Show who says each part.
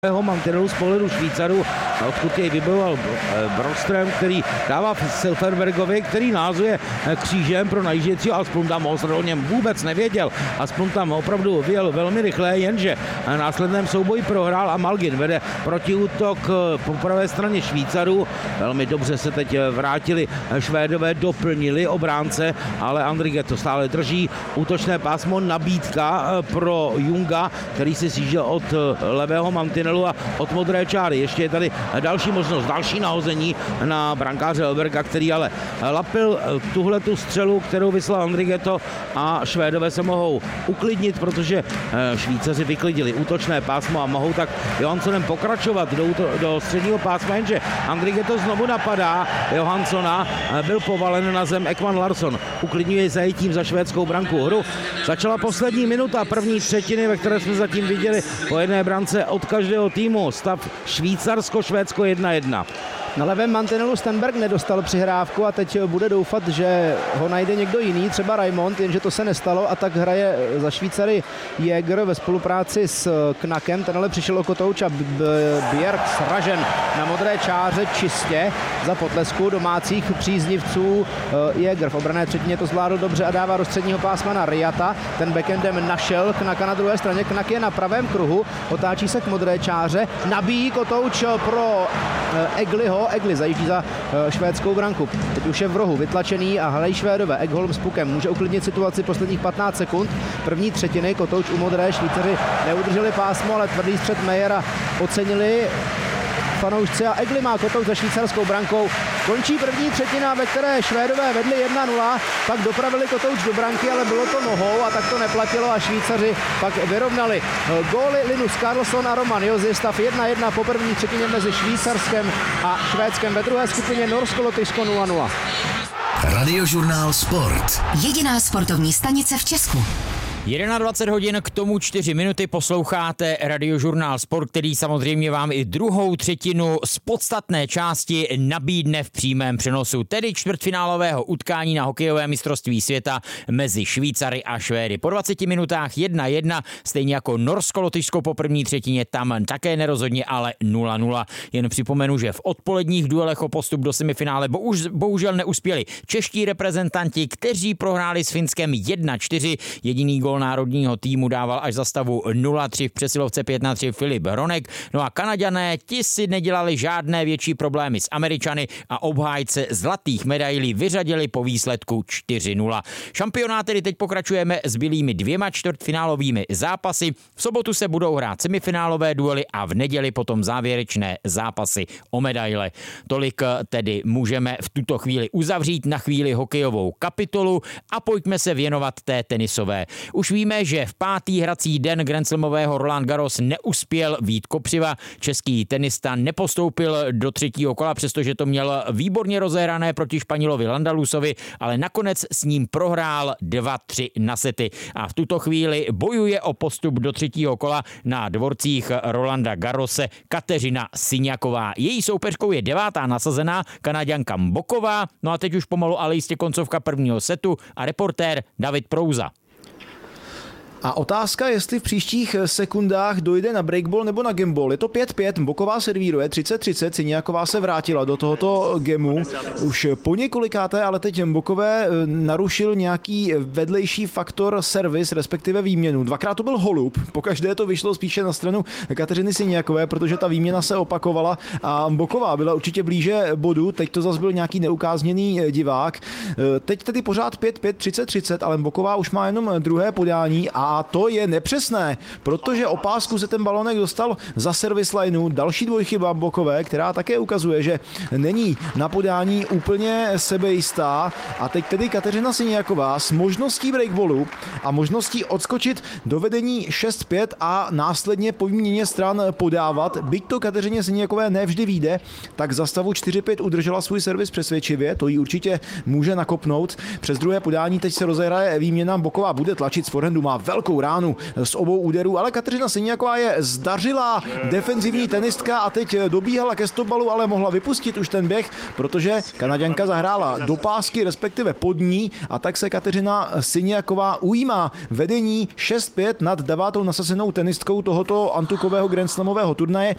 Speaker 1: mantinelu z pohledu Švýcarů, odkud jej vybojoval Broström, který dává Silfverbergovi, který názuje křížem pro najíždějícího, aspoň tam Osr o něm vůbec nevěděl, aspoň tam opravdu vyjel velmi rychle, jenže na následném souboji prohrál a Malgin vede protiútok po pravé straně Švýcarů. Velmi dobře se teď vrátili Švédové, doplnili obránce, ale Andrighet to stále drží. Útočné pásmo, nabídka pro Junga, který si sjížděl od levého mantinelu a od modré čáry. Ještě je tady další možnost, další nahození na brankáře Elberga, který ale lapil tuhletu střelu, kterou vyslal Andrighetto, a Švédové se mohou uklidnit, protože Švýcaři vyklidili útočné pásmo a mohou tak Johanssonem pokračovat do středního pásma, jenže Andrighetto znovu napadá Johanssona, byl povalen na zem Ekman Larsson. Uklidňuje zajetím za švédskou branku. Hru začala poslední minuta první třetiny, ve které jsme zatím viděli po jedné brance od každého týmu. Stav Švýcarsko-Švédsko 1-1.
Speaker 2: Na levém mantinelu Stenberg nedostal přihrávku a teď bude doufat, že ho najde někdo jiný, třeba Raimond, jenže to se nestalo a tak hraje za Švýcary Jäger ve spolupráci s Knakem. Ten ale přišel o kotouč a Bjerg sražen na modré čáře čistě za potlesku domácích příznivců. Jäger v obranné třetině to zvládl dobře a dává do středního pásma na Riata. Ten backendem našel Knaka na druhé straně. Knak je na pravém kruhu, otáčí se k modré čáře, nabíjí kotouč pro Egliho. Egli zajíždí za švédskou branku. Teď už je v rohu vytlačený a hledají Švédové. Ekholm s pukem může uklidnit situaci posledních 15 sekund. První třetiny, kotouč u modré, Švýcaři neudrželi pásmo, ale tvrdý střed Mejera ocenili fanoušci a Egli má kotouč za švýcarskou brankou. Končí první třetina, ve které Švédové vedli 1-0, pak dopravili kotouč do branky, ale bylo to nohou a tak to neplatilo a Švýcaři pak vyrovnali. Góly Linus Karlsson a Roman Josi, stav 1-1 po první třetině mezi Švýcarskem a Švédskem. Ve druhé skupině Norsko-Lotyšsko 0-0.
Speaker 3: Radiožurnál Sport.
Speaker 4: Jediná sportovní stanice v Česku.
Speaker 5: 21 hodin, k tomu 4 minuty, posloucháte Radiožurnál Sport, který samozřejmě vám i druhou třetinu z podstatné části nabídne v přímém přenosu, tedy čtvrtfinálového utkání na hokejové mistrovství světa mezi Švýcary a Švédy. Po 20 minutách 1-1, stejně jako Norsko-Lotyšsko po první třetině, tam také nerozhodně, ale 0-0. Jen připomenu, že v odpoledních duelech o postup do semifinále bohužel neuspěli čeští reprezentanti, kteří prohráli s Finskem 1-4. Jediný gól národního týmu dával až za stavu 0-3 v přesilovce 5-3 Filip Hronek. No a Kanaďané, ti si nedělali žádné větší problémy s Američany a obhájce zlatých medailí vyřadili po výsledku 4-0. Šampionát tedy teď pokračujeme s bílými 2 čtvrtfinálovými zápasy. V sobotu se budou hrát semifinálové duely a v neděli potom závěrečné zápasy o medaile. Tolik tedy můžeme v tuto chvíli uzavřít na chvíli hokejovou kapitolu a pojďme se věnovat té tenisové. Už víme, že v 5. hrací den grandslamového Roland Garros neuspěl Vít Kopřiva. Český tenista nepostoupil do 3. kola, přestože to měl výborně rozehrané proti Španělovi Landalusovi, ale nakonec s ním prohrál 2-3 na sety. A v tuto chvíli bojuje o postup do 3. kola na dvorcích Rolanda Garrose Kateřina Siňaková. Její soupeřkou je 9. nasazená Kanaďanka Mboková. No a teď už pomalu ale jistě koncovka prvního setu a reportér David Prouza.
Speaker 2: A otázka, jestli v příštích sekundách dojde na breakball nebo na gameball. Je to 5-5, Mboková servíruje 30-30, Siňaková se vrátila do tohoto gamu. Už po několikáté, ale teď Mbokové narušil nějaký vedlejší faktor servis, respektive výměnu. Dvakrát to byl holub, pokaždé to vyšlo spíše na stranu Kateřiny Siňakové, protože ta výměna se opakovala a Mboková byla určitě blíže bodu, teď to zase byl nějaký neukázněný divák. Teď tedy pořád 5-5, 30-30, ale Mboková už má jenom druhé podání a to je nepřesné, protože o pásku se ten balonek dostal za service lineu. Další dvojchyba Mbokové, která také ukazuje, že není na podání úplně sebejistá. A teď tedy Kateřina Siňaková s možností breakballu a možností odskočit do vedení 6-5 a následně po výměně stran podávat. Byť to Kateřině Siňakové nevždy vyjde, tak za stavu 4-5 udržela svůj servis přesvědčivě, to jí určitě může nakopnout. Přes druhé podání teď se rozehraje výměna, Mboková bude tlačit z forehandu, má velkou ránu z obou úderů, ale Kateřina Siňaková je zdařilá defenzivní tenistka a teď dobíhala ke stopbalu, ale mohla vypustit už ten běh, protože Kanaďanka zahrála do pásky, respektive pod ní, a tak se Kateřina Siňaková ujímá vedení 6-5 nad 9. nasazenou tenistkou tohoto antukového grandslamového turnaje.